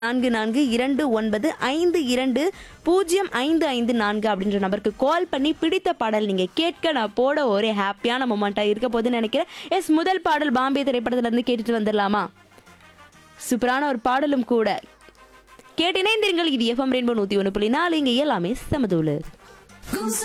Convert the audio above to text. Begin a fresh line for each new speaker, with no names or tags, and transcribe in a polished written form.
4429520554 அப்படின்ற நம்பருக்கு கால் பண்ணி பிடித்த பாடல் நீங்க கேட்க நான் போட ஒரே ஹாப்பியான மொமெண்டா இருக்க போதுன்னு நினைக்கிறேன். எஸ், முதல் பாடல் பாம்பே திரைப்படத்துல இருந்து கேட்டுட்டு வந்துடலாமா? சூப்பரான ஒரு பாடலும் கூட. கேட்டு இணைந்திருங்கள். இது எஃப்எம் ரெயின்போ 101.4. இங்க எல்லாமே சமதூளு.